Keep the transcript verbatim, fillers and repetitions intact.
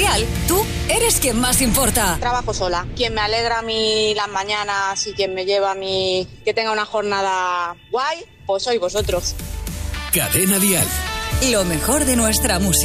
Dial, tú eres quien más importa. Trabajo sola. Quien me alegra a mí las mañanas y quien me lleva a mí que tenga una jornada guay, pues sois vosotros. Cadena Dial. Lo mejor de nuestra música.